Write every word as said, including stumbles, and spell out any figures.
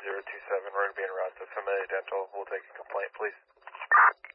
zero two seven, we're going to be en route to Familia Dental. We'll take a complaint, please.